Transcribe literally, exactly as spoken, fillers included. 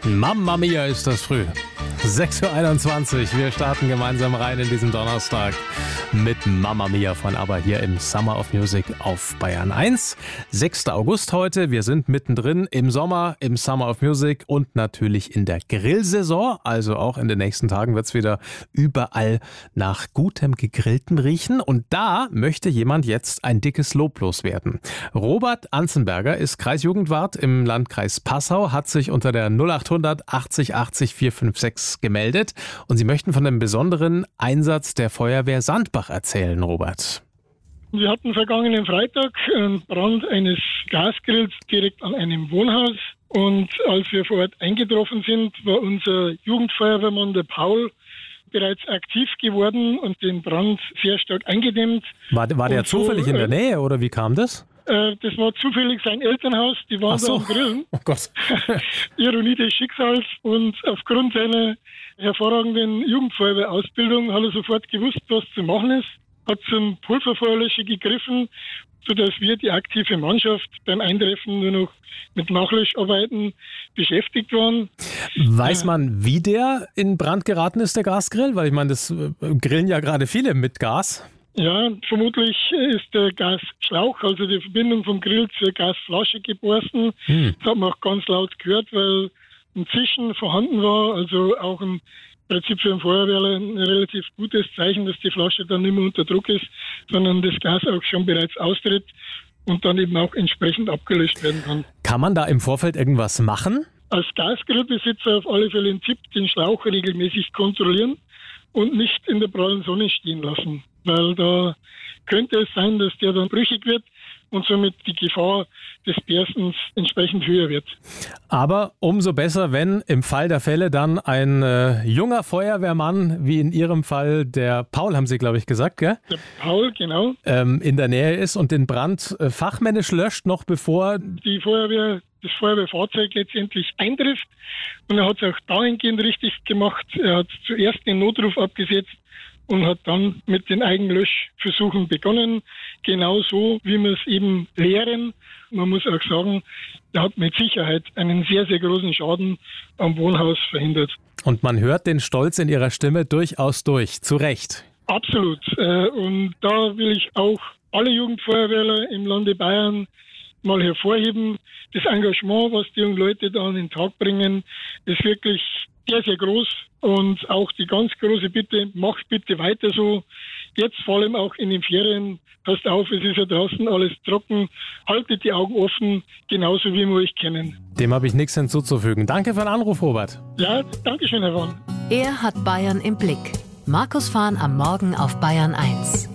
Mamma mia, ist das früh. sechs Uhr einundzwanzig. Wir starten gemeinsam rein in diesen Donnerstag mit Mamma Mia von ABBA hier im Summer of Music auf Bayern eins. sechster August heute. Wir sind mittendrin im Sommer, im Summer of Music und natürlich in der Grillsaison. Also auch in den nächsten Tagen wird es wieder überall nach gutem Gegrilltem riechen. Und da möchte jemand jetzt ein dickes Lob loswerden. Robert Anzenberger ist Kreisjugendwart im Landkreis Passau, hat sich unter der null achthundert achtzig achtzig vierhundertfünfundsechzig gemeldet. Und Sie möchten von dem besonderen Einsatz der Feuerwehr Sandbach erzählen, Robert. Wir hatten vergangenen Freitag einen Brand eines Gasgrills direkt an einem Wohnhaus. Und als wir vor Ort eingetroffen sind, war unser Jugendfeuerwehrmann, der Paul, bereits aktiv geworden und den Brand sehr stark eingedämmt. War, war der und zufällig so, in der äh, Nähe oder wie kam das? Äh, das war zufällig sein Elternhaus, die waren Ach so. da am Grillen. Oh Gott. Ironie des Schicksals. Und aufgrund seiner hervorragenden Jugendfeuerwehrausbildung hat er sofort gewusst, was zu machen ist, hat zum Pulverfeuerlöscher gegriffen, sodass wir, die aktive Mannschaft, beim Eintreffen nur noch mit Nachlöscharbeiten beschäftigt waren. Weiß man, wie der in Brand geraten ist, der Gasgrill? Weil ich meine, das äh, grillen ja gerade viele mit Gas. Ja, vermutlich ist der Gasschlauch, also die Verbindung vom Grill zur Gasflasche geborsten. Hm. Das hat man auch ganz laut gehört, weil ein Zischen vorhanden war, also auch im Prinzip für einen Feuerwehrler ein relativ gutes Zeichen, dass die Flasche dann nicht mehr unter Druck ist, sondern das Gas auch schon bereits austritt und dann eben auch entsprechend abgelöscht werden kann. Kann man da im Vorfeld irgendwas machen? Als Gasgrillbesitzer auf alle Fälle den Tipp, den Schlauch regelmäßig kontrollieren und nicht in der prallen Sonne stehen lassen, weil da könnte es sein, dass der dann brüchig wird und somit die Gefahr des Berstens entsprechend höher wird. Aber umso besser, wenn im Fall der Fälle dann ein äh, junger Feuerwehrmann, wie in Ihrem Fall der Paul, haben Sie, glaube ich, gesagt, gell? Der Paul, genau. Ähm, in der Nähe ist und den Brand äh, fachmännisch löscht, noch bevor... Die Feuerwehr, das Feuerwehrfahrzeug letztendlich eintrifft. Und er hat es auch dahingehend richtig gemacht. Er hat zuerst den Notruf abgesetzt und hat dann mit den Eigenlöschversuchen begonnen. Genauso, wie wir es eben lehren. Man muss auch sagen, er hat mit Sicherheit einen sehr, sehr großen Schaden am Wohnhaus verhindert. Und man hört den Stolz in Ihrer Stimme durchaus durch, zu Recht. Absolut. Und da will ich auch alle Jugendfeuerwehrler im Lande Bayern mal hervorheben. Das Engagement, was die jungen Leute da an den Tag bringen, ist wirklich sehr, sehr groß. Und auch die ganz große Bitte, macht bitte weiter so. Jetzt vor allem auch in den Ferien. Passt auf, es ist ja draußen alles trocken. Haltet die Augen offen, genauso wie wir euch kennen. Dem habe ich nichts hinzuzufügen. Danke für den Anruf, Robert. Ja, danke schön, Herr Wahn. Er hat Bayern im Blick. Markus Fahn am Morgen auf Bayern eins.